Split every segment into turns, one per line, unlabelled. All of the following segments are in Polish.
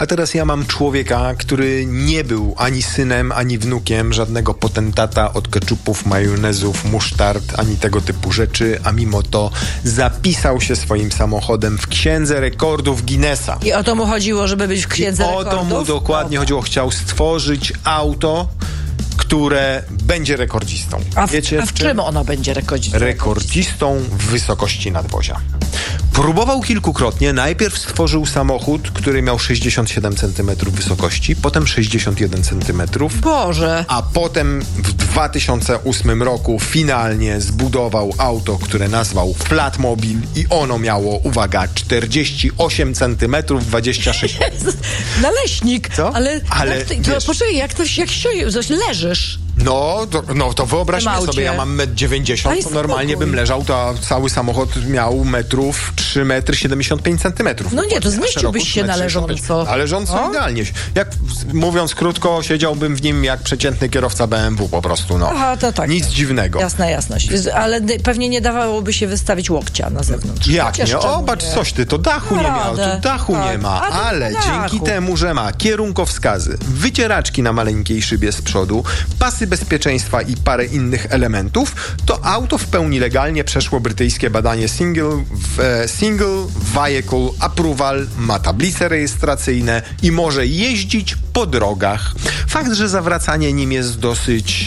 A teraz ja mam człowieka, który nie był ani synem, ani wnukiem żadnego potentata od keczupów, majonezów, musztard, ani tego typu rzeczy, a mimo to zapisał się swoim samochodem w Księdze Rekordów Guinnessa.
I o to mu chodziło, żeby być w Księdze Rekordów?
O to mu dokładnie chodziło. Chciał stworzyć auto, które będzie rekordzistą.
Wiecie, w czym ono będzie rekordzistą?
Rekordzistą w wysokości nadwozia. Próbował kilkukrotnie. Najpierw stworzył samochód, który miał 67 cm wysokości, potem 61 cm.
Boże!
A potem w 2008 roku finalnie zbudował auto, które nazwał Flatmobil i ono miało, uwaga, 48 cm 26.
Naleśnik!
Co?
Ale poczekaj, jak leżysz.
No to wyobraźmy sobie, ja mam 1,90 m, to normalnie bym leżał, to cały samochód miał metrów 3,75 m.
No nie, to zmieściłbyś się na leżąco.
Na leżąco idealnie. Jak, mówiąc krótko, siedziałbym w nim jak przeciętny kierowca BMW po prostu, no.
Aha, to tak.
Nic dziwnego.
Jasna jasność. Ale pewnie nie dawałoby się wystawić łokcia na zewnątrz.
Jak nie? Patrz, coś ty, to dachu nie miał, to dachu nie ma, ale dzięki temu, że ma kierunkowskazy, wycieraczki na maleńkiej szybie z przodu, pasy bezpieczeństwa i parę innych elementów, to auto w pełni legalnie przeszło brytyjskie badanie Single Vehicle Approval, ma tablice rejestracyjne i może jeździć po drogach. Fakt, że zawracanie nim jest dosyć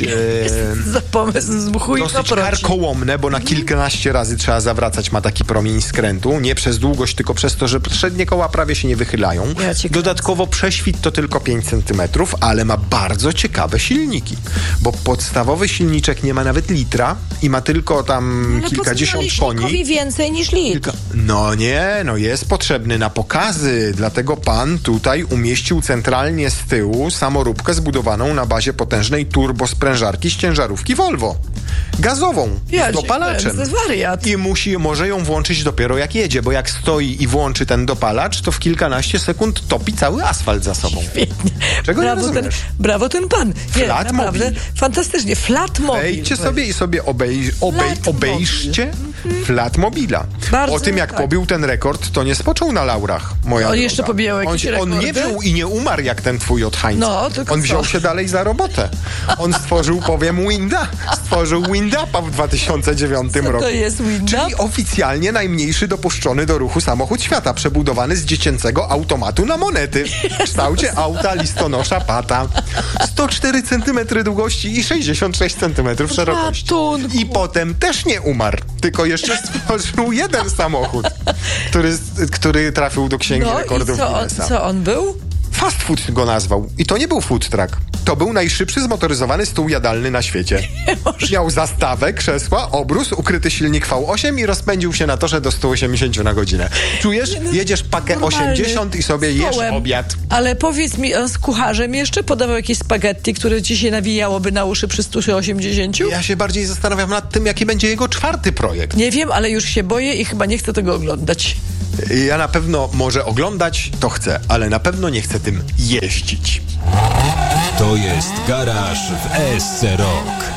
karkołomne, bo na kilkanaście razy trzeba zawracać, ma taki promień skrętu, nie przez długość, tylko przez to, że przednie koła prawie się nie wychylają. Dodatkowo prześwit to tylko 5 cm, ale ma bardzo ciekawe silniki, bo podstawowy silniczek nie ma nawet litra i ma tylko tam kilkadziesiąt koni.
Więcej niż litr.
Jest potrzebny na pokazy, dlatego pan tutaj umieścił centralnie z tyłu samoróbkę zbudowaną na bazie potężnej turbosprężarki z ciężarówki Volvo. Gazową, z dopalaczem. I może ją włączyć dopiero jak jedzie, bo jak stoi i włączy ten dopalacz, to w kilkanaście sekund topi cały asfalt za sobą.
Świetnie.
Czego nie rozumiesz?
Brawo ten pan. Naprawdę fantastycznie. Flatmobil.
Wejdźcie sobie i sobie obejrzcie Flatmobila. O tym, jak pobił ten rekord, to nie spoczął na laurach, moja droga.
Jeszcze pobijał jakieś rekordy?
On nie wziął i nie umarł jak ten twój od Heinza. On wziął się dalej za robotę. On stworzył, stworzył Wind-Upa w 2009 roku.
To jest Wind-Up?
Czyli oficjalnie najmniejszy dopuszczony do ruchu samochód świata, przebudowany z dziecięcego automatu na monety w kształcie auta listonosza Pata. 104 cm długości i 66 cm szerokości. I potem też nie umarł, tylko jeszcze stworzył jeden samochód, który trafił do Księgi Rekordów Guinnessa.
Co on był?
Fast food go nazwał. I to nie był food truck. To był najszybszy zmotoryzowany stół jadalny na świecie. Miał zastawę, krzesła, obrus, ukryty silnik V8 i rozpędził się na torze do 180 na godzinę. Czujesz? Jedziesz pakę 80 i sobie jesz obiad.
Ale powiedz mi, on z kucharzem jeszcze podawał jakieś spaghetti, które ci się nawijałoby na uszy przy 180?
Ja się bardziej zastanawiam nad tym, jaki będzie jego czwarty projekt.
Nie wiem, ale już się boję i chyba nie chcę tego oglądać.
Ja na pewno może oglądać, to chcę, ale na pewno nie chcę tym jeździć.
To jest Garaż w SC Rock.